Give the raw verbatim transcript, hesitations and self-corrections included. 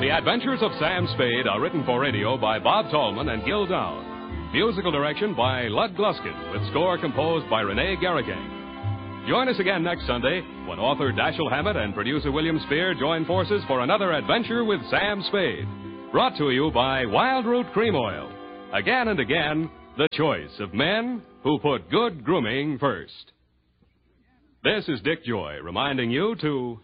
The Adventures of Sam Spade are written for radio by Bob Tallman and Gil Down. Musical direction by Lud Gluskin, with score composed by Rene Garrigang. Join us again next Sunday when author Dashiell Hammett and producer William Spear join forces for another adventure with Sam Spade. Brought to you by Wild Root Cream Oil. Again and again, the choice of men who put good grooming first. This is Dick Joy reminding you to